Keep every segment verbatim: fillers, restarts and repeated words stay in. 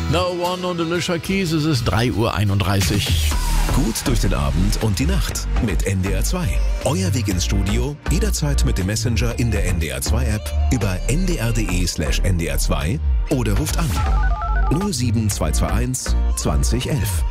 No One und Alicia Keys, es ist drei Uhr einunddreißig. Gut durch den Abend und die Nacht mit N D R zwei. Euer Weg ins Studio, jederzeit mit dem Messenger in der N D R zwei App, über n d r punkt d e slash n d r zwei oder ruft an null sieben zwei zwei eins zwanzig elf.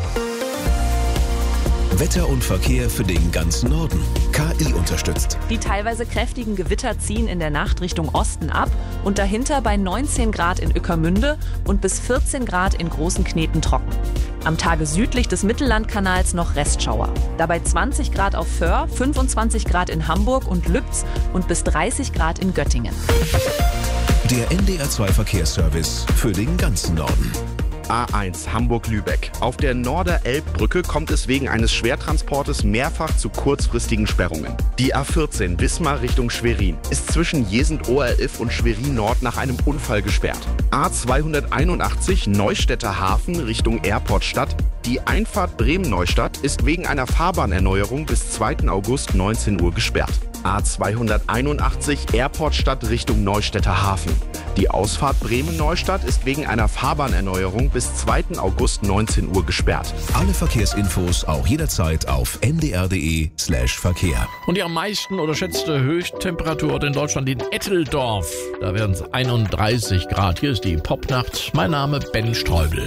Wetter und Verkehr für den ganzen Norden. K I unterstützt. Die teilweise kräftigen Gewitter ziehen in der Nacht Richtung Osten ab und dahinter bei neunzehn Grad in Ueckermünde und bis vierzehn Grad in Großen Kneten trocken. Am Tage südlich des Mittellandkanals noch Restschauer. Dabei zwanzig Grad auf Föhr, fünfundzwanzig Grad in Hamburg und Lübz und bis dreißig Grad in Göttingen. Der N D R zwei Verkehrsservice für den ganzen Norden. A eins Hamburg-Lübeck. Auf der Norder-Elbbrücke kommt es wegen eines Schwertransportes mehrfach zu kurzfristigen Sperrungen. Die A vierzehn Wismar Richtung Schwerin ist zwischen Jesend-O R F und Schwerin-Nord nach einem Unfall gesperrt. A zweihunderteinundachtzig Neustädter Hafen Richtung Airportstadt. Die Einfahrt Bremen-Neustadt ist wegen einer Fahrbahnerneuerung bis zweiten August neunzehn Uhr gesperrt. A zweihunderteinundachtzig Airportstadt Richtung Neustädter Hafen. Die Ausfahrt Bremen-Neustadt ist wegen einer Fahrbahnerneuerung bis zweiten August neunzehn Uhr gesperrt. Alle Verkehrsinfos auch jederzeit auf n d r punkt d e slash Verkehr. Und die am meisten unterschätzte Höchsttemperatur in Deutschland in Etteldorf. Da werden es einunddreißig Grad. Hier ist die Popnacht. Mein Name Ben Streubel.